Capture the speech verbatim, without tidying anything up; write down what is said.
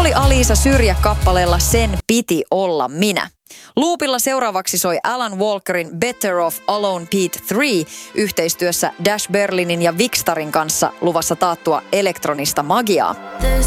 kuuli Alisa Syrjä-kappaleella Sen piti olla minä. Loopilla seuraavaksi soi Alan Walkerin Better Off Alone Pete kolme yhteistyössä Dash Berlinin ja Vikstarin kanssa luvassa taattua elektronista magiaa. This